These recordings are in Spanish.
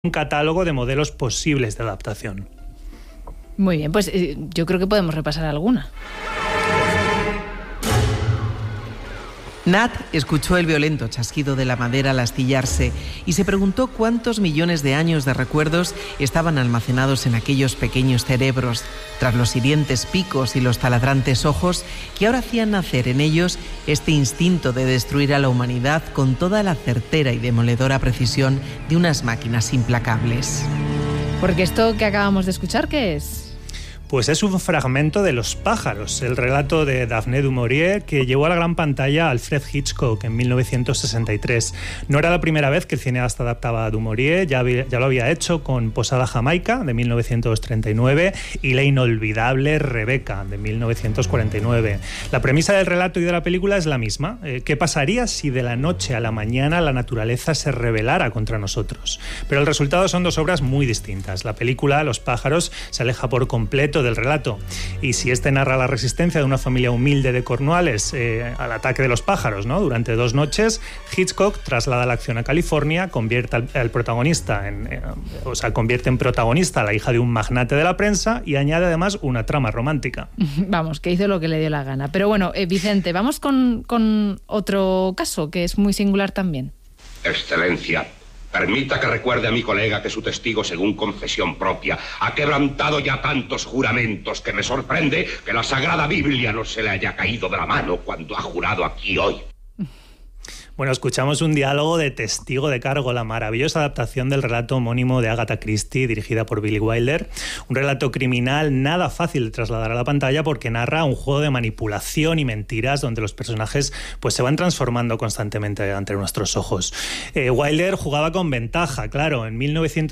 un catálogo de modelos posibles de adaptación. Muy bien, pues yo creo que podemos repasar alguna. Nat escuchó el violento chasquido de la madera al astillarse y se preguntó cuántos millones de años de recuerdos estaban almacenados en aquellos pequeños cerebros, tras los hirientes picos y los taladrantes ojos que ahora hacían nacer en ellos este instinto de destruir a la humanidad con toda la certera y demoledora precisión de unas máquinas implacables. Porque esto que acabamos de escuchar, ¿qué es? Pues es un fragmento de Los pájaros, el relato de Daphne du Maurier que llevó a la gran pantalla a Alfred Hitchcock en 1963. No era la primera vez que el cineasta adaptaba a du Maurier, ya lo había hecho con Posada Jamaica, de 1939, y la inolvidable Rebeca, de 1949. La premisa del relato y de la película es la misma. ¿Qué pasaría si de la noche a la mañana la naturaleza se rebelara contra nosotros? Pero el resultado son dos obras muy distintas. La película, Los pájaros, se aleja por completo del relato. Y si este narra la resistencia de una familia humilde de Cornualles al ataque de los pájaros, ¿no? Durante 2 noches, Hitchcock traslada la acción a California, convierte al protagonista convierte en protagonista a la hija de un magnate de la prensa y añade además una trama romántica. Vamos, que hizo lo que le dio la gana. Pero bueno, Vicente, vamos con otro caso que es muy singular también. Excelencia, permita que recuerde a mi colega que su testigo, según confesión propia, ha quebrantado ya tantos juramentos que me sorprende que la Sagrada Biblia no se le haya caído de la mano cuando ha jurado aquí hoy. Bueno, escuchamos un diálogo de Testigo de cargo, la maravillosa adaptación del relato homónimo de Agatha Christie, dirigida por Billy Wilder. Un relato criminal nada fácil de trasladar a la pantalla porque narra un juego de manipulación y mentiras donde los personajes pues, se van transformando constantemente ante nuestros ojos. Wilder jugaba con ventaja, claro. En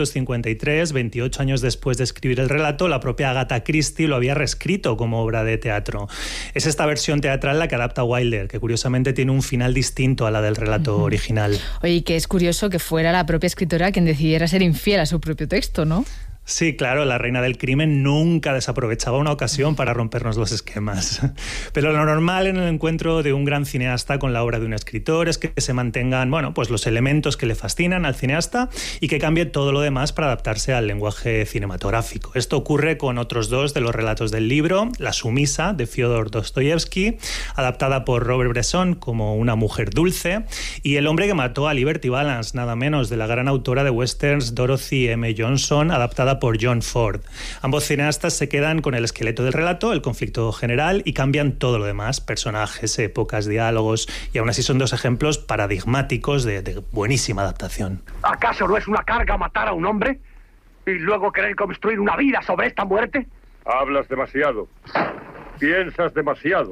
1953, 28 años después de escribir el relato, la propia Agatha Christie lo había reescrito como obra de teatro. Es esta versión teatral la que adapta Wilder, que curiosamente tiene un final distinto a la del relato original. Oye, que es curioso que fuera la propia escritora quien decidiera ser infiel a su propio texto, ¿no? Sí, claro, la reina del crimen nunca desaprovechaba una ocasión para rompernos los esquemas. Pero lo normal en el encuentro de un gran cineasta con la obra de un escritor es que se mantengan, pues los elementos que le fascinan al cineasta y que cambie todo lo demás para adaptarse al lenguaje cinematográfico. Esto ocurre con otros 2 de los relatos del libro, La sumisa, de Fyodor Dostoyevsky, adaptada por Robert Bresson como Una mujer dulce, y El hombre que mató a Liberty Balance, nada menos, de la gran autora de westerns Dorothy M. Johnson, adaptada por John Ford. Ambos cineastas se quedan con el esqueleto del relato, el conflicto general, y cambian todo lo demás, personajes, épocas, diálogos, y aún así son 2 ejemplos paradigmáticos de buenísima adaptación. ¿Acaso no es una carga matar a un hombre y luego querer construir una vida sobre esta muerte? Hablas demasiado. Piensas demasiado.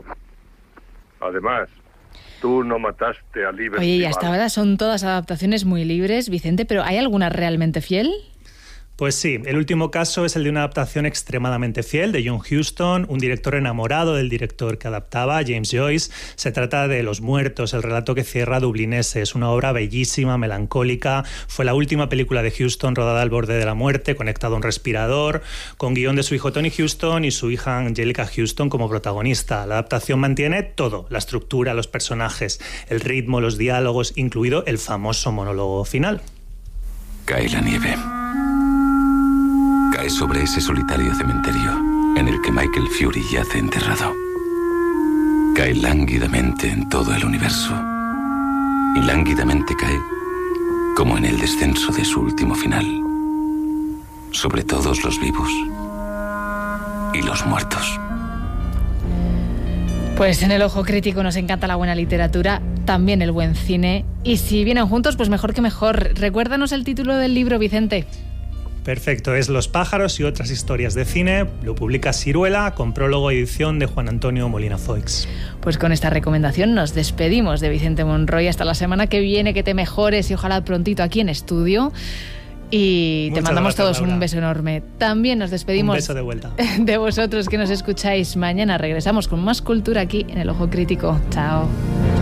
Además, tú no mataste a Liberty. Oye, y hasta ahora son todas adaptaciones muy libres, Vicente, pero ¿hay alguna realmente fiel? Pues sí, el último caso es el de una adaptación extremadamente fiel de John Huston, un director enamorado del director que adaptaba, James Joyce. Se trata de Los muertos, el relato que cierra Dublinese. Es una obra bellísima, melancólica. Fue la última película de Huston rodada al borde de la muerte, conectado a un respirador, con guión de su hijo Tony Huston y su hija Angelica Huston como protagonista. La adaptación mantiene todo, la estructura, los personajes, el ritmo, los diálogos, incluido el famoso monólogo final. Cae la nieve. Cae sobre ese solitario cementerio en el que Michael Fury yace enterrado. Cae lánguidamente en todo el universo. Y lánguidamente cae como en el descenso de su último final. Sobre todos los vivos y los muertos. Pues en el Ojo Crítico nos encanta la buena literatura, también el buen cine. Y si vienen juntos, pues mejor que mejor. Recuérdanos el título del libro, Vicente. Perfecto, es Los pájaros y otras historias de cine. Lo publica Siruela con prólogo y edición de Juan Antonio Molina Foix. Pues con esta recomendación nos despedimos de Vicente Monroy hasta la semana que viene, que te mejores y ojalá prontito aquí en estudio. Y te mandamos todos un beso enorme. También nos despedimos un beso de vuelta de vosotros que nos escucháis. Mañana regresamos con más cultura aquí en El Ojo Crítico. Chao.